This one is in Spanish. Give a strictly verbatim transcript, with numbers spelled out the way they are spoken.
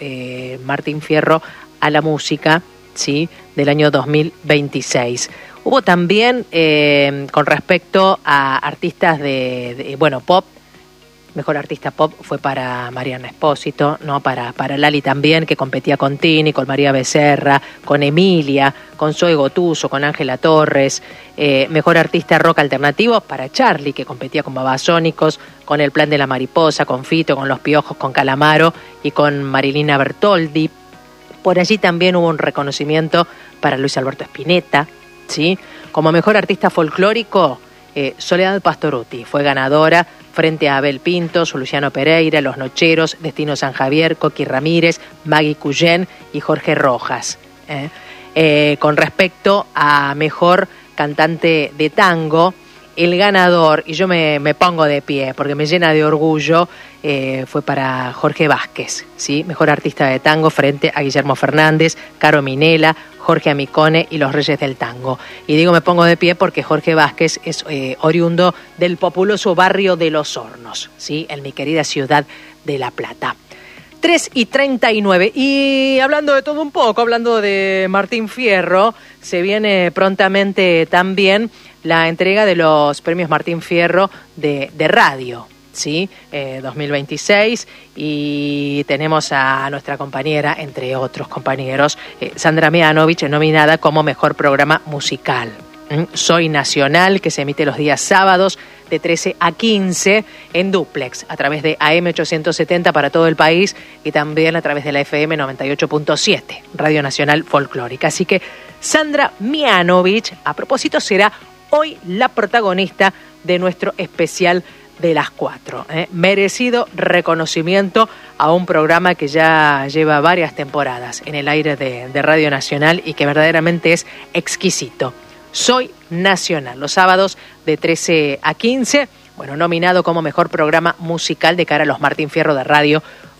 eh, Martín Fierro a la música, ¿sí?, del año dos mil veintiséis. Hubo también, eh, con respecto a artistas de, de, bueno, pop, mejor artista pop fue para Mariana Espósito, ¿no? Para, para Lali también, que competía con Tini, con María Becerra, con Emilia, con Zoe Gotuso, con Ángela Torres. Eh, mejor artista rock alternativo para Charlie, que competía con Babasónicos, con El Plan de la Mariposa, con Fito, con Los Piojos, con Calamaro y con Marilina Bertoldi. Por allí también hubo un reconocimiento para Luis Alberto Spinetta, ¿sí? Como mejor artista folclórico, eh, Soledad Pastorutti fue ganadora frente a Abel Pintos, Luciano Pereira, Los Nocheros, Destino San Javier, Coqui Ramírez, Maggie Cuyén y Jorge Rojas. ¿eh? Eh, con respecto a mejor cantante de tango, el ganador, y yo me, me pongo de pie porque me llena de orgullo, eh, fue para Jorge Vázquez, ¿sí? Mejor artista de tango frente a Guillermo Fernández, Caro Minela, Jorge Amicone y los Reyes del Tango. Y digo me pongo de pie porque Jorge Vázquez es eh, oriundo del populoso barrio de Los Hornos, ¿sí?, en mi querida ciudad de La Plata. tres y treinta y nueve. Y hablando de todo un poco, hablando de Martín Fierro, se viene prontamente también la entrega de los premios Martín Fierro de, de radio, ¿sí? Eh, dos mil veintiséis, y tenemos a nuestra compañera, entre otros compañeros, eh, Sandra Mianovich, nominada como mejor programa musical. ¿Mm? Soy Nacional, que se emite los días sábados de trece a quince en dúplex, a través de A M ochocientos setenta para todo el país y también a través de la F M noventa y ocho punto siete, Radio Nacional Folclórica. Así que Sandra Mianovich, a propósito, será hoy la protagonista de nuestro especial de las cuatro. ¿eh? Merecido reconocimiento a un programa que ya lleva varias temporadas en el aire de, de Radio Nacional y que verdaderamente es exquisito. Soy Nacional, los sábados de trece a quince, bueno, nominado como mejor programa musical de cara a los Martín Fierro de Radio